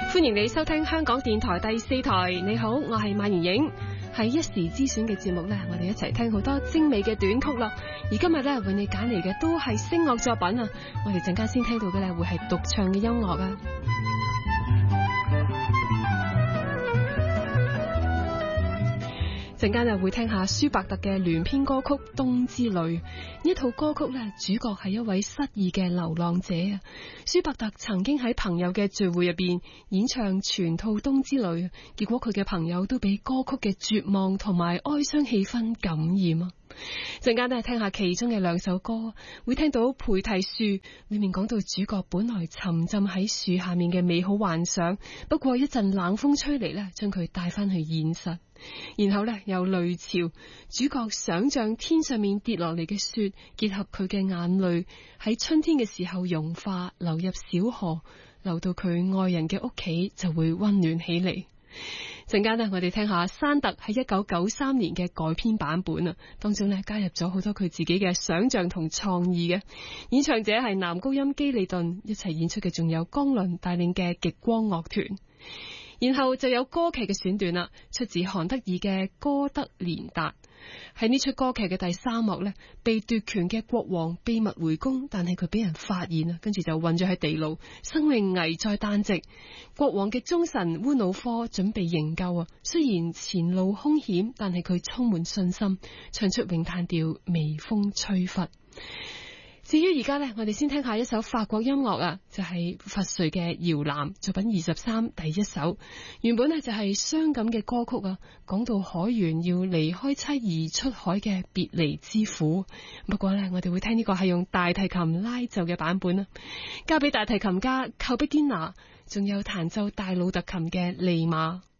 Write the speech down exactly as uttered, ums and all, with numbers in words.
歡迎你收聽香港電台第四台。你好，我係馬妍影。喺一時之選嘅節目呢，我哋一齊聽好多精美嘅短曲啦。而今日呢，為你揀嚟嘅都係聲樂作品啊。我哋陣間先聽到嘅呢，會係獨唱嘅音樂啊。陣間又會聽下舒伯特嘅聯編歌曲《冬之旅》。呢套歌曲呢，主角係一位失意嘅流浪者啊。舒伯特曾經喺朋友嘅聚會入邊演唱全套《冬之旅》，結果佢嘅朋友都俾歌曲嘅絕望同埋哀傷氣氛感染啊。陣間呢，聽下其中嘅兩首歌，會聽到《菩提樹》裏面講到主角本來沉浸喺樹下面嘅美好幻想，不過一陣冷風吹嚟呢，將佢帶翻去現實。然後呢，有淚潮，主角想象天上面跌落嚟嘅雪，結合佢嘅眼淚，喺春天嘅時候融化，流入小河，流到佢愛人嘅屋企，就會溫暖起嚟。陣間呢，我哋聽下山特喺一九九三年嘅改編版本啊，當中呢，加入咗好多佢自己嘅想象同創意嘅。演唱者係男高音基利頓，一齊演出嘅仲有江倫帶領嘅極光樂團。然後就有歌劇嘅選段啦，出自韓德爾嘅《哥德連達》。喺呢出歌劇嘅第三幕呢，被奪權嘅國王秘密回宮，但係佢俾人發現啊，跟住就困咗喺地牢，生命危在旦夕。國王嘅忠臣烏努科準備營救啊，雖然前路兇險，但係佢充滿信心，唱出詠嘆調《微風吹拂》。至於而家呢，我哋先聽下一首法國音樂啊，就係佛瑞嘅搖籃作品二十三第一首。原本呢就係傷感嘅歌曲啊，講到海員要離開妻兒出海嘅別離之苦。不過呢，我哋會聽呢個係用大提琴拉奏嘅版本啊，交俾大提琴家寇碧堅拿，仲有彈奏大魯特琴嘅利馬。